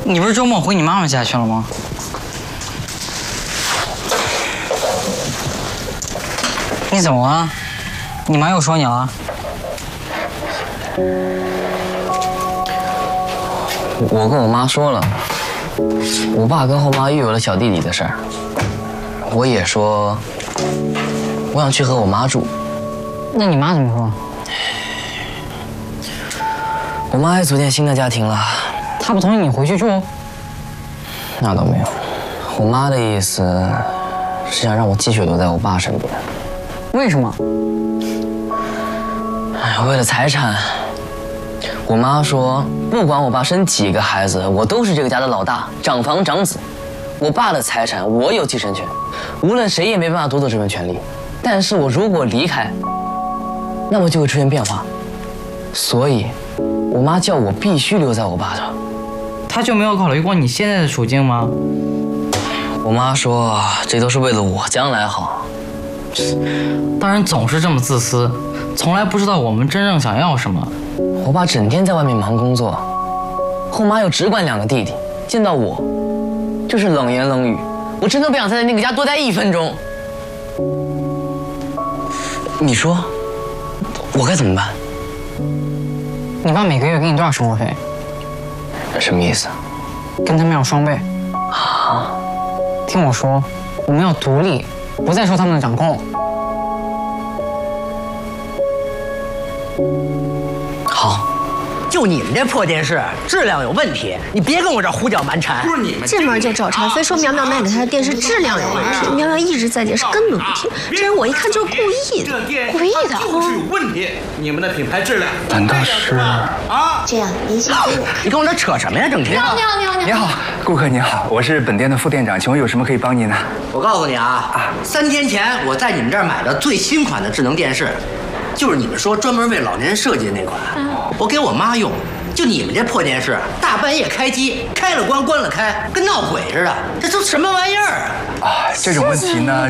你不是周末回你妈妈家去了吗？你怎么了？你妈又说你了？ 我跟我妈说了，我爸跟后妈又有了小弟弟的事儿。我也说，我想去和我妈住。 那你妈怎么说？ 我妈也组建新的家庭了。 她不同意你回去住？ 那倒没有，我妈的意思是想让我继续留在我爸身边。 为什么？ 哎，为了财产。我妈说，不管我爸生几个孩子，我都是这个家的老大，长房长子。我爸的财产我有继承权，无论谁也没办法夺走这份权利。但是我如果离开，那么就会出现变化。所以，我妈叫我必须留在我爸这。 她就没有考虑过你现在的处境吗？ 我妈说，这都是为了我将来好。 大人总是这么自私，从来不知道我们真正想要什么。 我爸整天在外面忙工作，后妈又只管2个弟弟，见到我就是冷言冷语。我真的不想再在那个家多待1分钟。你说，我该怎么办？ 你爸每个月给你多少生活费？ 什么意思？ 跟他们要双倍。 啊？ 听我说，我们要独立，不再受他们的掌控。 好。 就你们这破电视，质量有问题，你别跟我这胡搅蛮缠。 不是你们进门就找茬，非说淼淼卖给他的电视质量有问题。淼淼一直在解释，根本不听。这人我一看就是故意的，故意的。 就是有问题，你们的品牌质量。 难道是？ 啊？ 这样，您先给我。 你跟我这扯什么呀？整天。 你好，顾客您好，我是本店的副店长，请问有什么可以帮您的？ 我告诉你啊，3天前我在你们这儿买的最新款的智能电视，就是你们说专门为老年人设计的那款，我给我妈用。就你们这破电视，大半夜开机，开了关，关了开，跟闹鬼似的，这都什么玩意儿啊？ 这种问题呢，